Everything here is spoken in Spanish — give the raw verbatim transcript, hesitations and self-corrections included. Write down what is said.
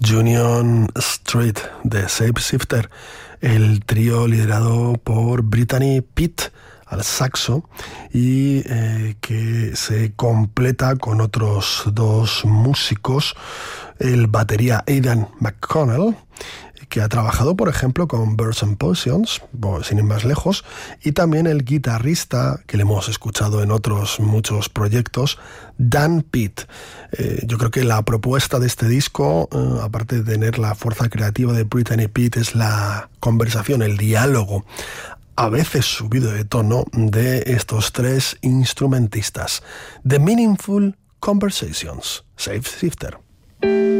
Union Street de Shapeshifter, el trío liderado por Brittany Pitt al saxo y eh, que se completa con otros dos músicos, el batería Aidan McConnell, que ha trabajado, por ejemplo, con Birds and Potions, sin ir más lejos, y también el guitarrista, que le hemos escuchado en otros muchos proyectos, Dan Pitt. Eh, yo creo que la propuesta de este disco, eh, aparte de tener la fuerza creativa de Brittany Pitt, es la conversación, el diálogo, a veces subido de tono, de estos tres instrumentistas. The Meaningful Conversations, Shapeshifter.